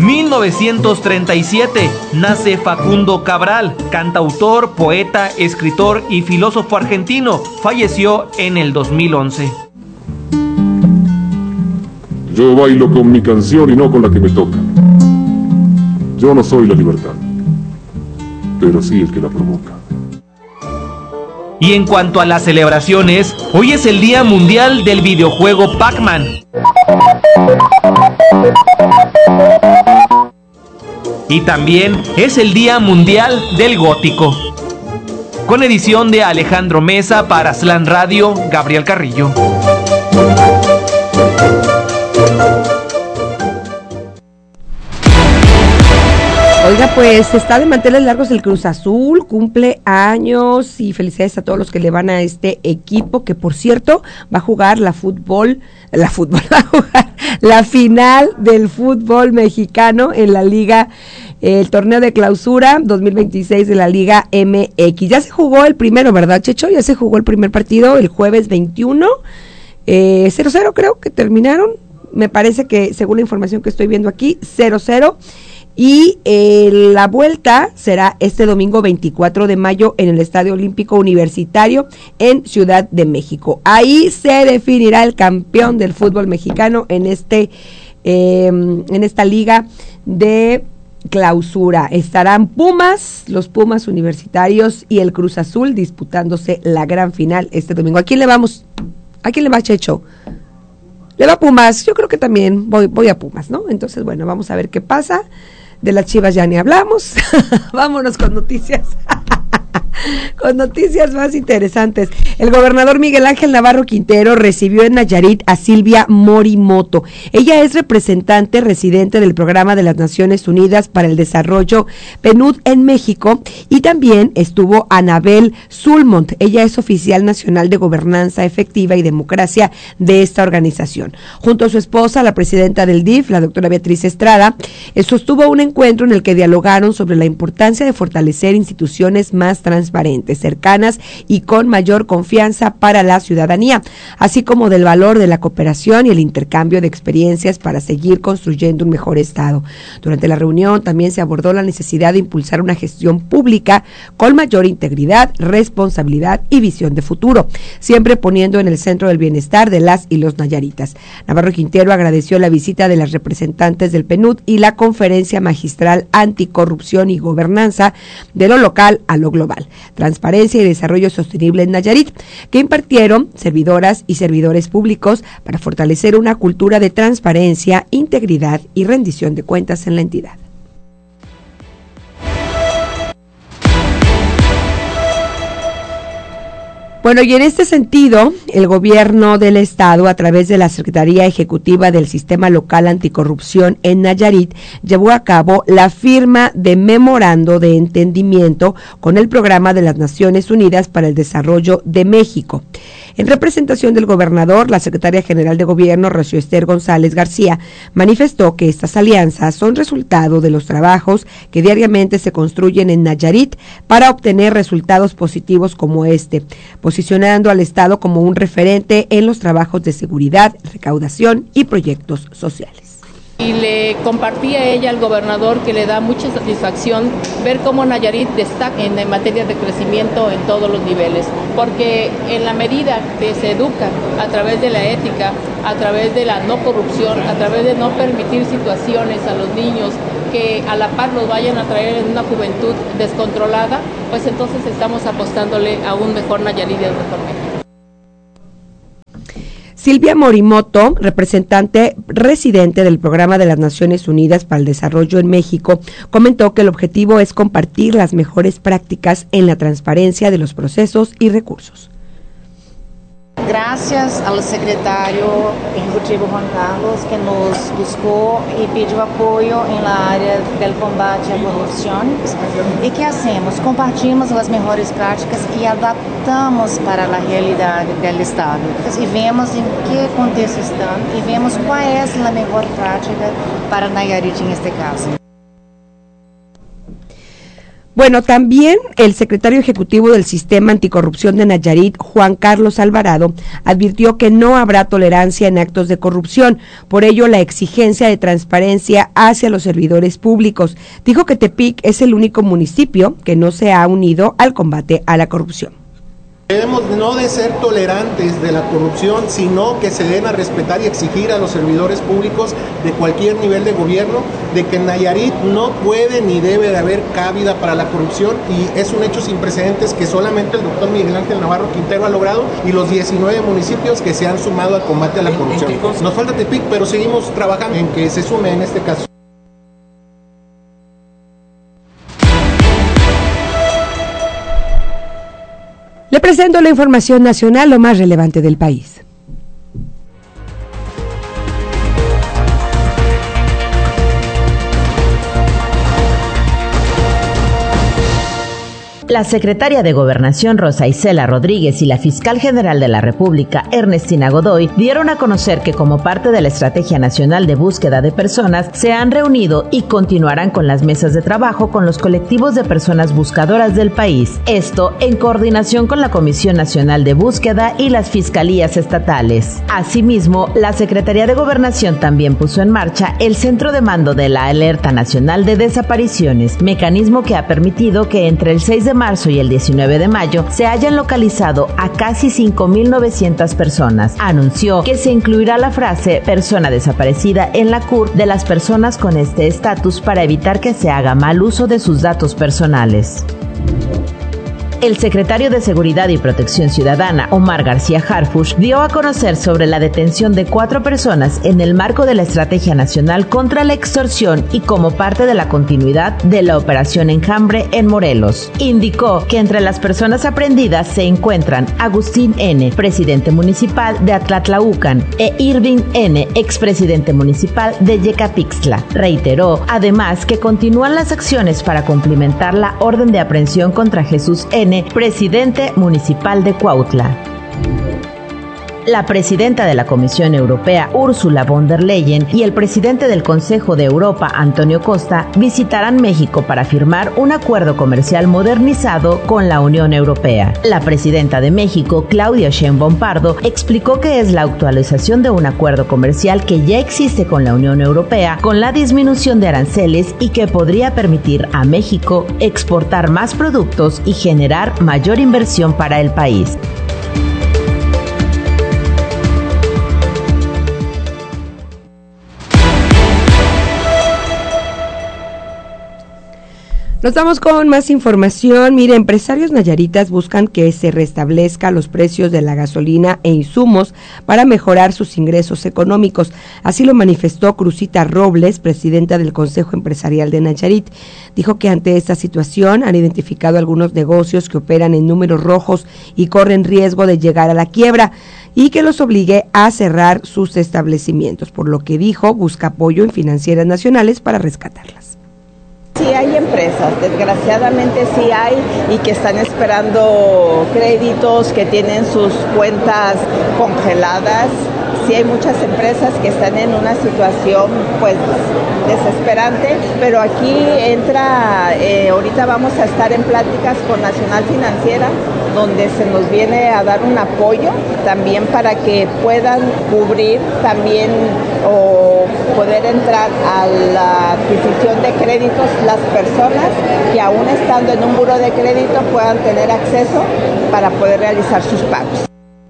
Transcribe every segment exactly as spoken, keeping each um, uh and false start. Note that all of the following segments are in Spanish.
mil novecientos treinta y siete, nace Facundo Cabral, cantautor, poeta, escritor y filósofo argentino. Falleció en el dos mil once. Yo bailo con mi canción y no con la que me toca. Yo no soy la libertad, pero sí el que la provoca. Y en cuanto a las celebraciones, hoy es el Día Mundial del Videojuego Pac-Man. Y también es el Día Mundial del Gótico. Con edición de Alejandro Mesa para Slam Radio, Gabriel Carrillo. Oiga, pues está de manteles largos el Cruz Azul, cumple años y felicidades a todos los que le van a este equipo, que por cierto va a jugar la fútbol, la fútbol, va a jugar la final del fútbol mexicano en la Liga, el torneo de clausura dos mil veintiséis de la Liga M X. Ya se jugó el primero, ¿verdad, Checho? Ya se jugó el primer partido el jueves veintiuno, eh, cero cero creo que terminaron, me parece que según la información que estoy viendo aquí, cero cero. Y eh, la vuelta será este domingo veinticuatro de mayo en el Estadio Olímpico Universitario en Ciudad de México. Ahí se definirá el campeón del fútbol mexicano en este eh, en esta liga de clausura. Estarán Pumas, los Pumas Universitarios y el Cruz Azul disputándose la gran final este domingo. ¿A quién le vamos? ¿A quién le va, Checho? Le va a Pumas. Yo creo que también voy, voy a Pumas, ¿no? Entonces, bueno, vamos a ver qué pasa. De las Chivas ya ni hablamos. Vámonos con noticias. Con noticias más interesantes. El gobernador Miguel Ángel Navarro Quintero recibió en Nayarit a Silvia Morimoto. Ella es representante residente del Programa de las Naciones Unidas para el Desarrollo P N U D en México, y también estuvo Anabel Sulmont. Ella es oficial nacional de Gobernanza Efectiva y Democracia de esta organización. Junto a su esposa, la presidenta del D I F, la doctora Beatriz Estrada, sostuvo un encuentro en el que dialogaron sobre la importancia de fortalecer instituciones más transparentes, cercanas y con mayor confianza para la ciudadanía, así como del valor de la cooperación y el intercambio de experiencias para seguir construyendo un mejor Estado. Durante la reunión también se abordó la necesidad de impulsar una gestión pública con mayor integridad, responsabilidad y visión de futuro, siempre poniendo en el centro del bienestar de las y los nayaritas. Navarro Quintero agradeció la visita de las representantes del P N U D y la conferencia magistral Anticorrupción y Gobernanza de lo local a lo global, Transparencia y Desarrollo Sostenible en Nayarit, que impartieron servidoras y servidores públicos para fortalecer una cultura de transparencia, integridad y rendición de cuentas en la entidad. Bueno, y en este sentido, el gobierno del estado, a través de la Secretaría Ejecutiva del Sistema Local Anticorrupción en Nayarit, llevó a cabo la firma de memorando de entendimiento con el Programa de las Naciones Unidas para el Desarrollo de México. En representación del gobernador, la secretaria general de Gobierno, Rocío Ester González García, manifestó que estas alianzas son resultado de los trabajos que diariamente se construyen en Nayarit para obtener resultados positivos como este, posicionando al Estado como un referente en los trabajos de seguridad, recaudación y proyectos sociales. Y le compartí a ella al gobernador que le da mucha satisfacción ver cómo Nayarit destaca en materia de crecimiento en todos los niveles, porque en la medida que se educa a través de la ética, a través de la no corrupción, a través de no permitir situaciones a los niños que a la par los vayan a traer en una juventud descontrolada, pues entonces estamos apostándole a un mejor Nayarit y a un mejor México. Silvia Morimoto, representante residente del Programa de las Naciones Unidas para el Desarrollo en México, comentó que el objetivo es compartir las mejores prácticas en la transparencia de los procesos y recursos. Gracias ao secretário ejecutivo Juan Carlos, que nos buscou e pediu apoio na área do combate à corrupção. E que hacemos? Compartimos as melhores práticas e adaptamos para a realidade do Estado. E vemos em que contexto estão e vemos qual é a melhor prática para Nayarit neste caso. Bueno, también el secretario ejecutivo del Sistema Anticorrupción de Nayarit, Juan Carlos Alvarado, advirtió que no habrá tolerancia en actos de corrupción, por ello la exigencia de transparencia hacia los servidores públicos. Dijo que Tepic es el único municipio que no se ha unido al combate a la corrupción. Debemos no de ser tolerantes de la corrupción, sino que se den a respetar y exigir a los servidores públicos de cualquier nivel de gobierno de que en Nayarit no puede ni debe de haber cabida para la corrupción, y es un hecho sin precedentes que solamente el doctor Miguel Ángel Navarro Quintero ha logrado y los diecinueve municipios que se han sumado al combate a la corrupción. Nos falta Tepic, pero seguimos trabajando en que se sume en este caso. Le presento la información nacional, lo más relevante del país. La secretaria de Gobernación Rosa Isela Rodríguez y la fiscal general de la República Ernestina Godoy dieron a conocer que como parte de la Estrategia Nacional de Búsqueda de Personas se han reunido y continuarán con las mesas de trabajo con los colectivos de personas buscadoras del país. Esto en coordinación con la Comisión Nacional de Búsqueda y las fiscalías estatales. Asimismo, la Secretaría de Gobernación también puso en marcha el Centro de Mando de la Alerta Nacional de Desapariciones, mecanismo que ha permitido que entre el seis de marzo y el diecinueve de mayo se hayan localizado a casi cinco mil novecientas personas. Anunció que se incluirá la frase persona desaparecida en la C U R de las personas con este estatus para evitar que se haga mal uso de sus datos personales. El secretario de Seguridad y Protección Ciudadana, Omar García Harfuch, dio a conocer sobre la detención de cuatro personas en el marco de la Estrategia Nacional contra la Extorsión y como parte de la continuidad de la Operación Enjambre en Morelos. Indicó que entre las personas aprehendidas se encuentran Agustín N., presidente municipal de Atlatlaucan, e Irving N., expresidente municipal de Yecapixtla. Reiteró, además, que continúan las acciones para cumplimentar la orden de aprehensión contra Jesús N., presidente municipal de Cuautla. La presidenta de la Comisión Europea, Ursula von der Leyen, y el presidente del Consejo de Europa, Antonio Costa, visitarán México para firmar un acuerdo comercial modernizado con la Unión Europea. La presidenta de México, Claudia Sheinbaum Pardo, explicó que es la actualización de un acuerdo comercial que ya existe con la Unión Europea, con la disminución de aranceles y que podría permitir a México exportar más productos y generar mayor inversión para el país. Nos vamos con más información. Mire, empresarios nayaritas buscan que se restablezca los precios de la gasolina e insumos para mejorar sus ingresos económicos. Así lo manifestó Cruzita Robles, presidenta del Consejo Empresarial de Nayarit. Dijo que ante esta situación han identificado algunos negocios que operan en números rojos y corren riesgo de llegar a la quiebra y que los obligue a cerrar sus establecimientos, por lo que dijo busca apoyo en financieras nacionales para rescatarlas. Sí hay empresas, desgraciadamente sí hay, y que están esperando créditos, que tienen sus cuentas congeladas. Sí hay muchas empresas que están en una situación pues desesperante, pero aquí entra, eh, ahorita vamos a estar en pláticas con Nacional Financiera, donde se nos viene a dar un apoyo también para que puedan cubrir también o poder entrar a la adquisición de créditos las personas que aún estando en un buro de crédito puedan tener acceso para poder realizar sus pagos.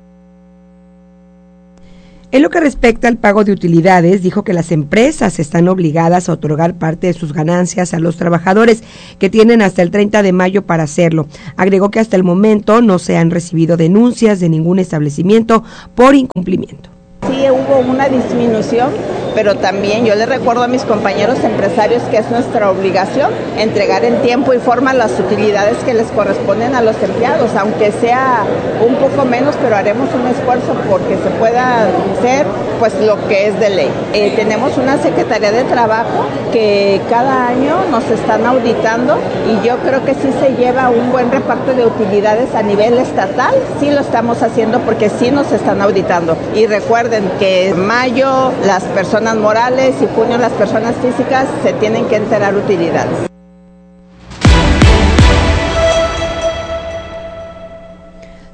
En lo que respecta al pago de utilidades, dijo que las empresas están obligadas a otorgar parte de sus ganancias a los trabajadores, que tienen hasta el treinta de mayo para hacerlo. Agregó que hasta el momento no se han recibido denuncias de ningún establecimiento por incumplimiento. Sí hubo una disminución, pero también yo les recuerdo a mis compañeros empresarios que es nuestra obligación entregar en tiempo y forma las utilidades que les corresponden a los empleados, aunque sea un poco menos, pero haremos un esfuerzo porque se pueda hacer pues lo que es de ley. Eh, tenemos una Secretaría de Trabajo que cada año nos están auditando y yo creo que sí se lleva un buen reparto de utilidades a nivel estatal, sí lo estamos haciendo porque sí nos están auditando. Y recuerden que en mayo las personas morales y junio las personas físicas se tienen que enterar utilidades.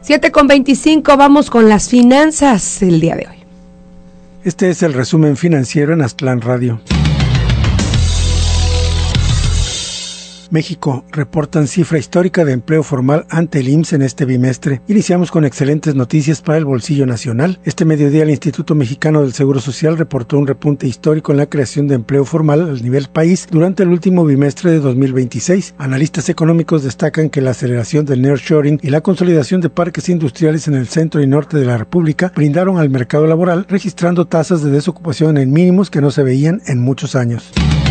siete con veinticinco, vamos con las finanzas el día de hoy. Este es el resumen financiero en Aztlán Radio. México, reportan cifra histórica de empleo formal ante el I M S S en este bimestre. Iniciamos con excelentes noticias para el bolsillo nacional. Este mediodía el Instituto Mexicano del Seguro Social reportó un repunte histórico en la creación de empleo formal al nivel país durante el último bimestre de dos mil veintiséis. Analistas económicos destacan que la aceleración del nearshoring y la consolidación de parques industriales en el centro y norte de la República brindaron al mercado laboral, registrando tasas de desocupación en mínimos que no se veían en muchos años.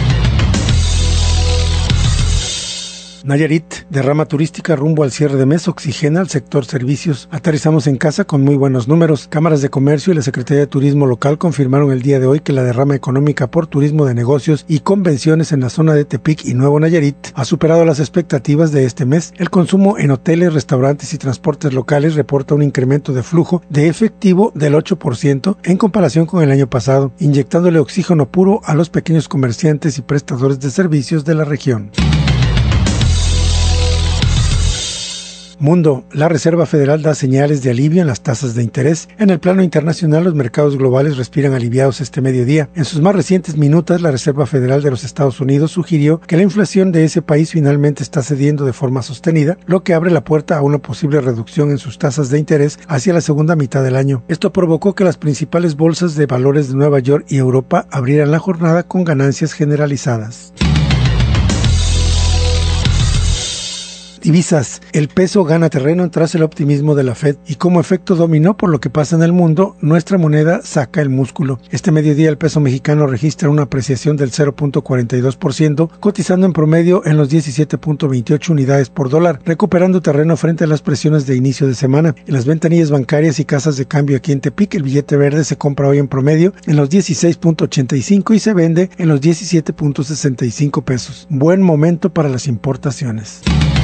Nayarit, derrama turística rumbo al cierre de mes, oxigena al sector servicios. Aterrizamos en casa con muy buenos números. Cámaras de Comercio y la Secretaría de Turismo local confirmaron el día de hoy que la derrama económica por turismo de negocios y convenciones en la zona de Tepic y Nuevo Nayarit ha superado las expectativas de este mes. El consumo en hoteles, restaurantes y transportes locales reporta un incremento de flujo de efectivo del ocho por ciento en comparación con el año pasado, inyectándole oxígeno puro a los pequeños comerciantes y prestadores de servicios de la región. Mundo, la Reserva Federal da señales de alivio en las tasas de interés. En el plano internacional, los mercados globales respiran aliviados este mediodía. En sus más recientes minutas, la Reserva Federal de los Estados Unidos sugirió que la inflación de ese país finalmente está cediendo de forma sostenida, lo que abre la puerta a una posible reducción en sus tasas de interés hacia la segunda mitad del año. Esto provocó que las principales bolsas de valores de Nueva York y Europa abrieran la jornada con ganancias generalizadas. Divisas. El peso gana terreno tras el optimismo de la Fed y como efecto dominó por lo que pasa en el mundo, nuestra moneda saca el músculo. Este mediodía el peso mexicano registra una apreciación del cero punto cuarenta y dos por ciento, cotizando en promedio en los diecisiete punto veintiocho unidades por dólar, recuperando terreno frente a las presiones de inicio de semana. En las ventanillas bancarias y casas de cambio aquí en Tepic, el billete verde se compra hoy en promedio en los dieciséis punto ochenta y cinco y se vende en los diecisiete punto sesenta y cinco pesos. Buen momento para las importaciones.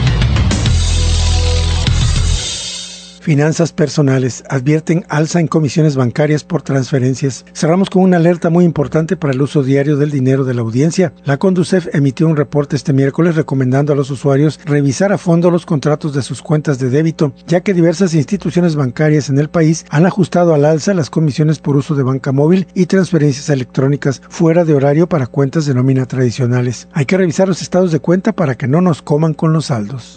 Finanzas personales. Advierten alza en comisiones bancarias por transferencias. Cerramos con una alerta muy importante para el uso diario del dinero de la audiencia. La Conducef emitió un reporte este miércoles recomendando a los usuarios revisar a fondo los contratos de sus cuentas de débito, ya que diversas instituciones bancarias en el país han ajustado al alza las comisiones por uso de banca móvil y transferencias electrónicas fuera de horario para cuentas de nómina tradicionales. Hay que revisar los estados de cuenta para que no nos coman con los saldos.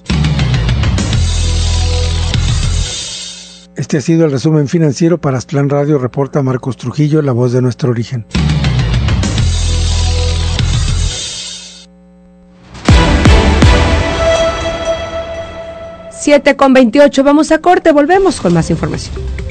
Este ha sido el resumen financiero para Aztlán Radio, reporta Marcos Trujillo, la voz de nuestro origen. siete con veintiocho, vamos a corte, volvemos con más información.